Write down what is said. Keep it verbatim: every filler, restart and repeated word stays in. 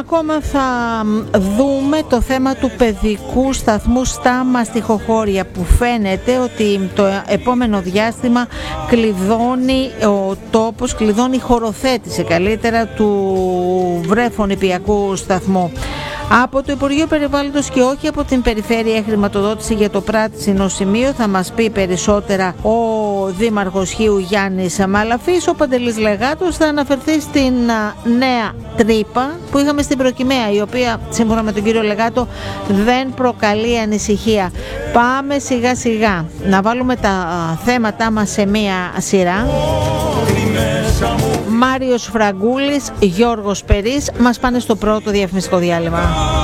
ακόμα θα δούμε το θέμα του παιδικού σταθμού στα μαστιχοχώρια, που φαίνεται ότι το επόμενο διάστημα κλειδώνει ο τόπος, κλειδώνει η χωροθέτηση καλύτερα του βρέφονηπιακού σταθμού. Από το Υπουργείο Περιβάλλοντος και όχι από την Περιφέρεια χρηματοδότηση για το πράσινο σημείο θα μας πει περισσότερα ο Δήμαρχος Χίου Γιάννης Μαλαφής. Ο Παντελής Λεγάτος θα αναφερθεί στην νέα τρύπα που είχαμε στην Προκυμαία, η οποία σύμφωνα με τον κύριο Λεγάτο δεν προκαλεί ανησυχία. Πάμε σιγά σιγά να βάλουμε τα θέματά μας σε μία σειρά. Μάριος Φραγκούλης, Γιώργος Περής μας πάνε στο πρώτο διαφημιστικό διάλειμμα.